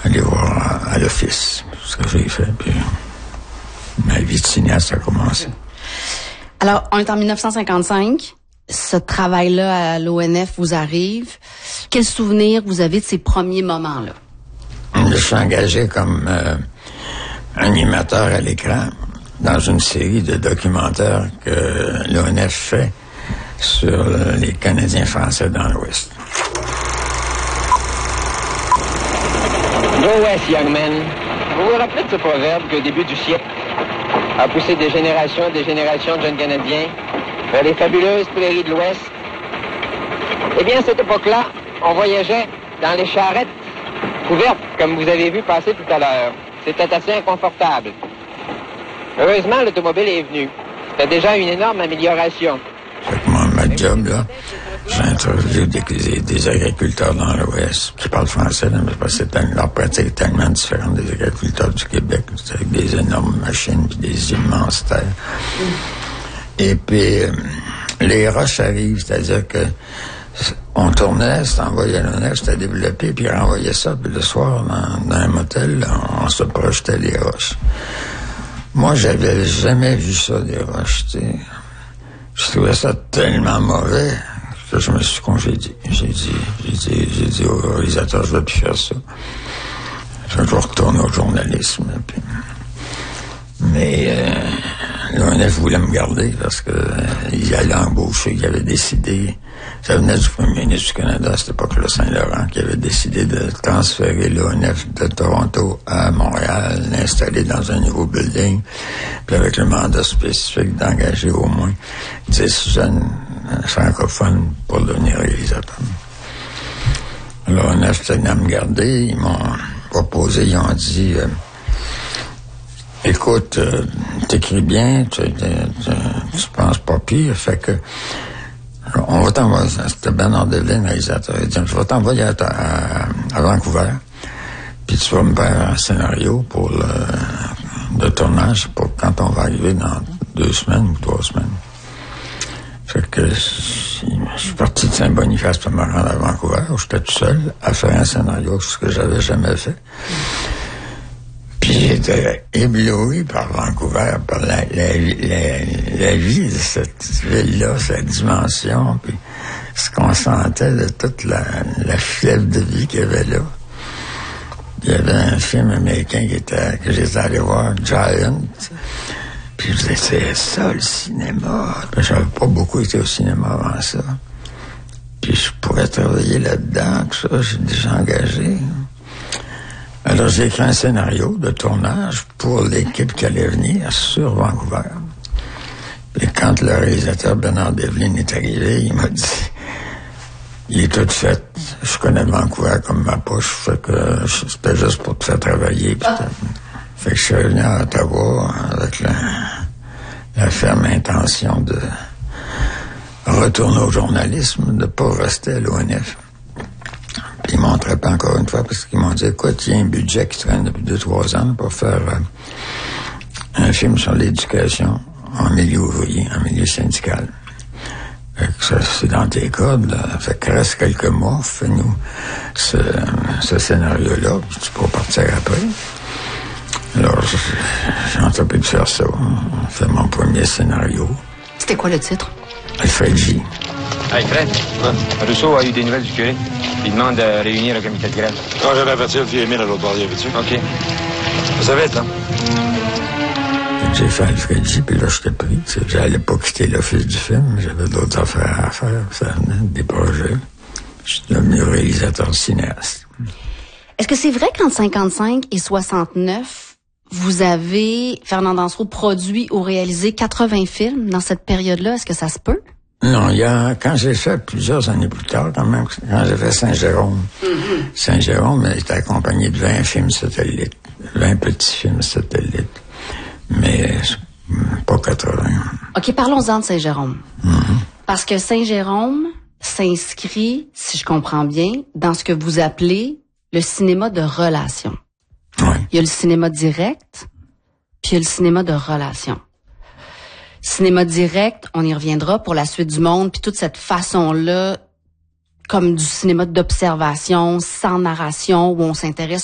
aller voir à l'office, ce que j'ai fait, puis ma vie de cinéaste a commencé. Alors, on est en 1955. Ce travail-là à l'ONF vous arrive. Quel souvenir vous avez de ces premiers moments-là? Je suis engagé comme animateur à l'écran dans une série de documentaires que l'ONF fait sur les Canadiens français dans l'Ouest. Go West, young men. Vous vous rappelez de ce proverbe qu'au début du siècle a poussé des générations de jeunes Canadiens vers les fabuleuses prairies de l'Ouest? Eh bien, à cette époque-là, on voyageait dans les charrettes couvertes, comme vous avez vu passer tout à l'heure. C'était assez inconfortable. Heureusement, l'automobile est venue. C'était déjà une énorme amélioration. Fait que moi, ma job, là, j'ai introduit des agriculteurs dans l'Ouest qui parlent français, là, mais parce que leur pratique est tellement différente des agriculteurs du Québec, avec des énormes machines et des immenses terres. Et puis, les roches arrivent, c'est-à-dire que on tournait, c'était envoyé à l'ONF, c'était développé, puis on renvoyait ça, puis le soir, dans un motel, là, on se projetait les roches. Moi, j'avais jamais vu ça, des roches, tu sais. Je trouvais ça tellement mauvais que je me suis congédié. J'ai dit au réalisateur, je ne vais plus faire ça. Je vais retourner au journalisme. Puis. Mais l'ONF voulait me garder parce que il allait embaucher, il avait décidé. Ça venait du premier ministre du Canada à cette époque-là, Saint-Laurent, qui avait décidé de transférer l'ONF de Toronto à Montréal, l'installer dans un nouveau building, puis avec le mandat spécifique d'engager au moins 10 jeunes francophones pour devenir réalisateurs. L'ONF tenait à me garder, ils m'ont proposé, ils ont dit écoute, t'écris bien, tu penses pas pire, fait que on va t'envoyer, c'était Bernard Devlin, réalisateur, il dit, je vais t'envoyer à Vancouver, puis tu vas me faire un scénario pour le tournage, pour quand on va arriver dans 2 semaines ou 3 semaines. Fait que je suis parti de Saint-Boniface pour me rendre à Vancouver, où j'étais tout seul à faire un scénario, ce que j'avais jamais fait. Puis j'étais ébloui par Vancouver, par la vie de cette ville-là, sa dimension, puis ce qu'on sentait de toute la fièvre de vie qu'il y avait là. Il y avait un film américain que j'étais allé voir, Giant, puis je disais, c'est ça le cinéma. J'avais pas beaucoup été au cinéma avant ça. Puis je pourrais travailler là-dedans, tout ça, j'ai déjà engagé. Alors, j'ai écrit un scénario de tournage pour l'équipe qui allait venir sur Vancouver. Et quand le réalisateur Bernard Devlin est arrivé, il m'a dit, il est tout fait. Je connais Vancouver comme ma poche, fait que c'était juste pour te faire travailler. Fait que je suis revenu à Ottawa avec la ferme intention de retourner au journalisme, de ne pas rester à l'ONF. Puis ils m'ont attrapé encore une fois parce qu'ils m'ont dit, écoute, il y a un budget qui traîne depuis 2-3 ans pour faire un film sur l'éducation en milieu ouvrier, en milieu syndical. Fait que ça, c'est dans tes cordes, là. Fait que reste quelques mois, fais-nous ce scénario-là, puis tu pourras partir après. Alors, j'ai entrepris de faire ça. J'ai fait mon premier scénario. C'était quoi le titre? Fred J. Hey Fred, Rousseau a eu des nouvelles du curé. Il demande de réunir le comité de grève. Quand j'avais averti le vieux Émile à l'autre bord, y avait-tu? OK. Ça va être, là. J'ai fait Alfred J, puis là, j'étais pris. J'allais pas quitter l'office du film. J'avais d'autres affaires à faire. Ça venait, des projets. Je suis devenu réalisateur cinéaste. Est-ce que c'est vrai qu'entre 55 et 69, vous avez, Fernand Dansereau, produit ou réalisé 80 films dans cette période-là? Est-ce que ça se peut? Non, quand j'ai fait plusieurs années plus tard, quand même, quand j'ai fait Saint-Jérôme. Saint-Jérôme était accompagné de 20 films satellites, 20 petits films satellites, mais pas 80. OK, parlons-en de Saint-Jérôme. Parce que Saint-Jérôme s'inscrit, si je comprends bien, dans ce que vous appelez le cinéma de relation. Oui. Il y a le cinéma direct, puis il y a le cinéma de relation. Cinéma direct, on y reviendra pour la suite du monde, puis toute cette façon-là, comme du cinéma d'observation, sans narration, où on s'intéresse